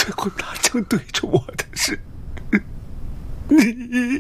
会拿枪对着我的是你。